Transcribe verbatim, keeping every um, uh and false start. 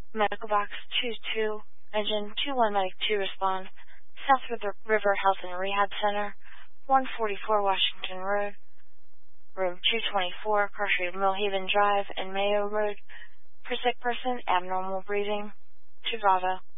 Medical Box two two, Engine two one Medic two respond. South River Health and Rehab Center, one forty-four Washington Road, Room two twenty-four, Cartier Millhaven Drive and Mayo Road. For sick person, abnormal breathing. To Bravo.